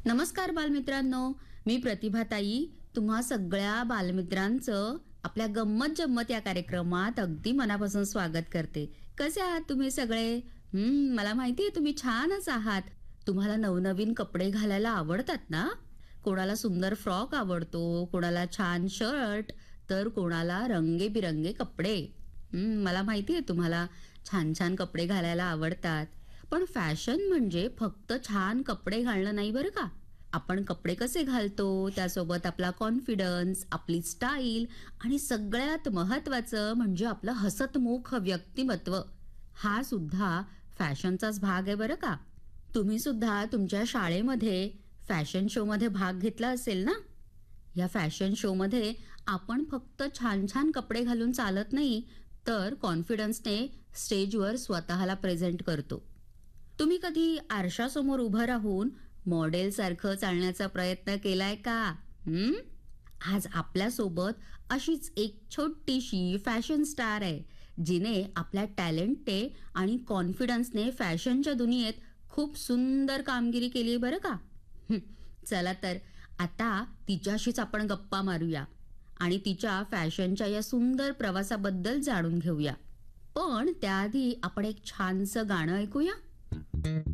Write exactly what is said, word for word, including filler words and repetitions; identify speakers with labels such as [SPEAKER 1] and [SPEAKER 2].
[SPEAKER 1] नमस्कार बालमित्रांनो, मी प्रतिभाताई तुम्हा सगळ्या बालमित्रांचं आपल्या गंमत जम्मत या कार्यक्रमात अगदी मनापासून स्वागत करते. कसे आहात तुम्ही सगळे? हम्म मला माहितीये तुम्ही छानच आहात. तुम्हाला नवनवीन कपडे घालायला आवडतात ना? कोणाला सुंदर फ्रॉक आवडतो, कोणाला छान शर्ट, तर कोणाला रंगेबिरंगे कपडे. हम्म मला माहितीये तुम्हाला छान छान कपडे घालायला आवडतात. पण फॅशन म्हणजे फक्त छान कपडे घालणं नाही बरं का. आपण कपडे कसे घालतो त्यासोबत आपला कॉन्फिडन्स, आपली स्टाईल आणि सगळ्यात महत्वाचं म्हणजे आपलं हसतमुख व्यक्तिमत्व हा सुद्धा फॅशनचाच भाग आहे बरं का. तुम्ही सुद्धा तुमच्या शाळेमध्ये फॅशन शो मध्ये भाग घेतला असेल ना. या फॅशन शो मध्ये आपण फक्त छान छान कपडे घालून चालत नाही, तर कॉन्फिडन्सने स्टेजवर स्वतःला प्रेझेंट करतो. तुम्ही कधी आरशासमोर उभं राहून मॉडेल सारखं चालण्याचा प्रयत्न केलाय का? हम्म आज आपल्या सोबत अशीच एक छोटीशी फॅशन स्टार आहे, जिने आपल्या टॅलेंटने आणि कॉन्फिडन्सने फॅशनच्या दुनियेत खूप सुंदर कामगिरी केली बरं का. हं, चला तर आता तिच्याशीच आपण गप्पा मारूया आणि तिच्या फॅशनच्या या सुंदर प्रवासाबद्दल जाणून घेऊया. पण त्याआधी आपण एक छानसं गाणं ऐकूया.